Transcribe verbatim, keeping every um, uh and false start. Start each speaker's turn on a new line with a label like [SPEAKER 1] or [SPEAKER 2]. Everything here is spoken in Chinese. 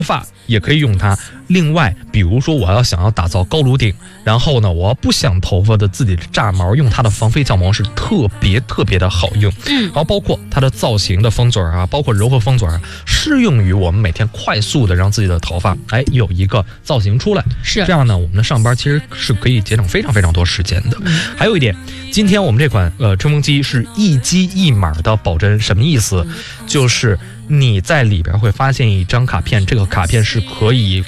[SPEAKER 1] 发也可以用它。另外比如说我要想要打造高颅顶，然后呢我不想头发的自己的炸毛，用它的防飞翘毛是特别特别的好用。
[SPEAKER 2] 嗯，
[SPEAKER 1] 然后包括它的造型的封嘴啊，包括柔和封嘴啊，适用于我们每天快速的让自己的头发哎有一个造型出来。
[SPEAKER 2] 是
[SPEAKER 1] 这样呢，我们的上班其实是可以节省非常非常多时间的。
[SPEAKER 2] 嗯、
[SPEAKER 1] 还有一点，今天我们这款呃吹风机是一机一码的保真，什么意思？就是你在里边会发现一张卡片，这个卡片是可以